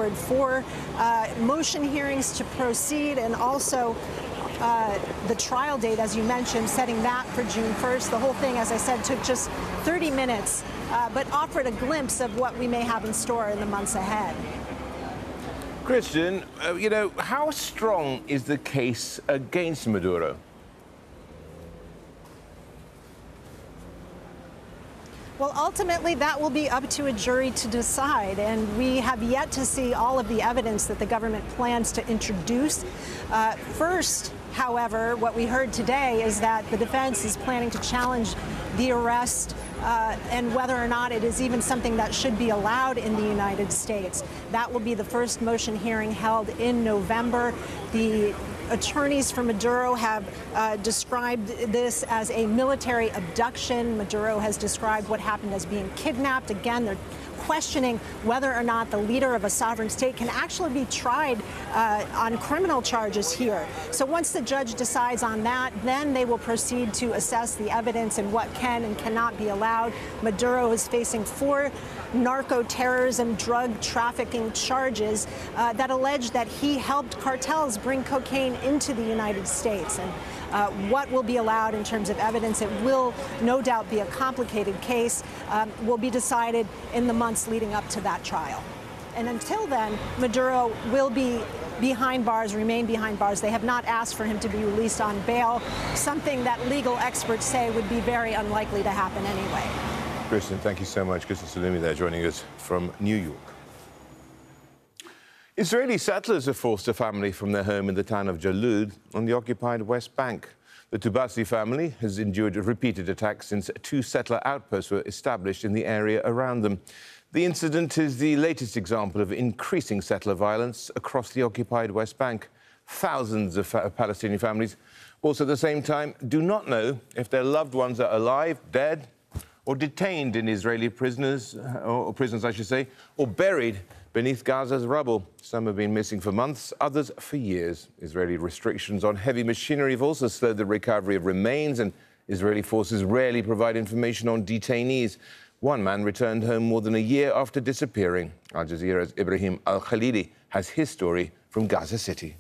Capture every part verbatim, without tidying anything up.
forward for uh, motion hearings to proceed, and also uh, the trial date, as you mentioned, setting that for June first. The whole thing, as I said, took just thirty minutes, uh, but offered a glimpse of what we may have in store in the months ahead. Christian, uh, you know, how strong is the case against Maduro? Well, ultimately, that will be up to a jury to decide, and we have yet to see all of the evidence that the government plans to introduce. Uh, first, however, what we heard today is that the defense is planning to challenge the arrest uh, and whether or not it is even something that should be allowed in the United States. That will be the first motion hearing held in November. The attorneys for Maduro have uh, described this as a military abduction. Maduro has described what happened as being kidnapped. Again, they're questioning whether or not the leader of a sovereign state can actually be tried uh, on criminal charges here. So once the judge decides on that, then they will proceed to assess the evidence and what can and cannot be allowed. Maduro is facing four narco-terrorism, drug trafficking charges uh, that allege that he helped cartels bring cocaine into the United States. And uh, what will be allowed in terms of evidence, it will no doubt be a complicated case, um, will be decided in the months leading up to that trial. And until then, Maduro will be behind bars, remain behind bars. They have not asked for him to be released on bail, something that legal experts say would be very unlikely to happen anyway. Christian, thank you so much. Christian Salumi there joining us from New York. Israeli settlers have forced a family from their home in the town of Jalud on the occupied West Bank. The Tubasi family has endured repeated attacks since two settler outposts were established in the area around them. The incident is the latest example of increasing settler violence across the occupied West Bank. Thousands of Palestinian families also at the same time do not know if their loved ones are alive, dead, or detained in Israeli prisoners, or prisons, I should say, or buried beneath Gaza's rubble. Some have been missing for months, others for years. Israeli restrictions on heavy machinery have also slowed the recovery of remains, and Israeli forces rarely provide information on detainees. One man returned home more than a year after disappearing. Al Jazeera's Ibrahim Al-Khalili has his story from Gaza City.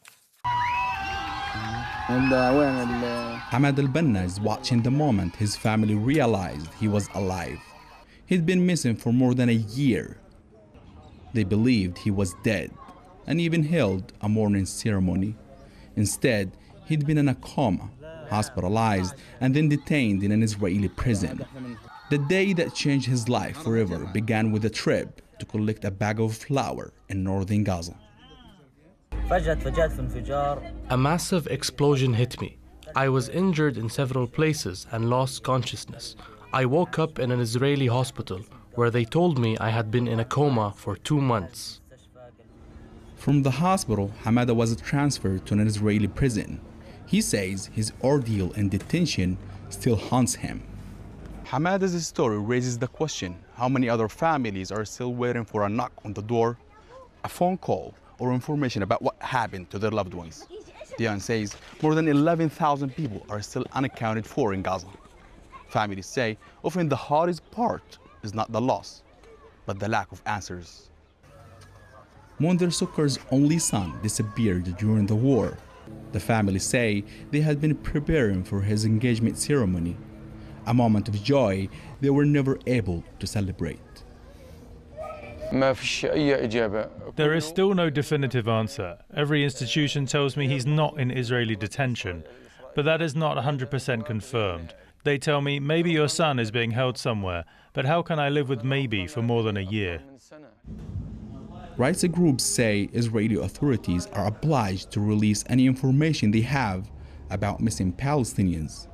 Ahmad al-Banna is watching the moment his family realized he was alive. He'd been missing for more than a year. They believed he was dead and even held a mourning ceremony. Instead, he'd been in a coma, hospitalized, and then detained in an Israeli prison. The day that changed his life forever began with a trip to collect a bag of flour in northern Gaza. A massive explosion hit me. I was injured in several places and lost consciousness. I woke up in an Israeli hospital where they told me I had been in a coma for two months. From the hospital, Hamada was transferred to an Israeli prison. He says his ordeal in detention still haunts him. Hamada's story raises the question, how many other families are still waiting for a knock on the door, a phone call, or information about what happened to their loved ones. Dion says more than eleven thousand people are still unaccounted for in Gaza. Families say often the hardest part is not the loss, but the lack of answers. Mondir Sukkar's only son disappeared during the war. The family say they had been preparing for his engagement ceremony, a moment of joy they were never able to celebrate. There is still no definitive answer. Every institution tells me he's not in Israeli detention, but that is not one hundred percent confirmed. They tell me maybe your son is being held somewhere, but how can I live with maybe for more than a year? Rights groups say Israeli authorities are obliged to release any information they have about missing Palestinians.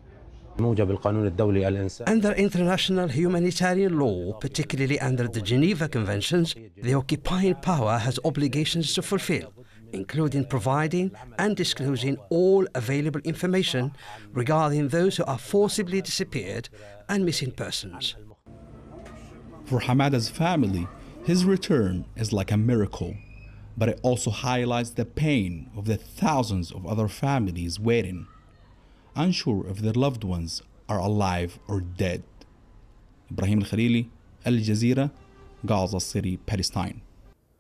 Under international humanitarian law, particularly under the Geneva Conventions, the occupying power has obligations to fulfill, including providing and disclosing all available information regarding those who are forcibly disappeared and missing persons. For Hamada's family, his return is like a miracle, but it also highlights the pain of the thousands of other families waiting, unsure if their loved ones are alive or dead. Ibrahim Al-Khalili, Al Jazeera, Gaza City, Palestine.